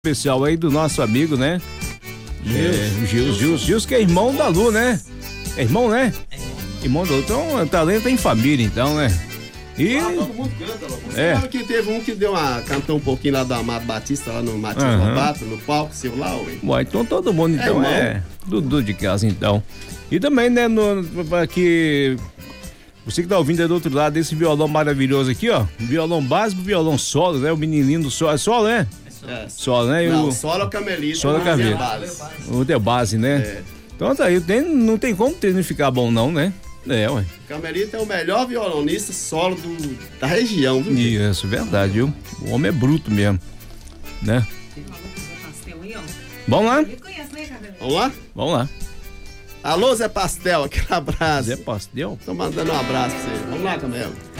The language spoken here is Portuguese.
Especial aí do nosso amigo, né? Gils, que é irmão da Lu, né? É irmão, né? Irmão da Lu. Então, talento em família, então, né? E... todo mundo canta, Você sabe que teve um que cantou um pouquinho lá do Amado Batista, lá no Matias Lobato, no palco, seu lá, ué. Bom, então todo mundo, então, Dudu de casa, então. E também, né, aqui... Você que tá ouvindo aí do outro lado desse violão maravilhoso aqui, ó. Violão básico, violão solo, né? O menininho do solo. É solo, né? É. Solo, né? Não, solo é o Camelito. Solo é o Camelito. O outro é base, né? É. Então tá aí, não tem como não ficar bom não, né? É, ué. O Camelito é o melhor violonista solo da região, viu? Isso, verdade, viu? O homem é bruto mesmo, né? Vamos lá? Vamos lá? Vamos lá. Alô, Zé Pastel, aquele abraço. Zé Pastel? Tô mandando um abraço pra você. Vamos lá, Camelo.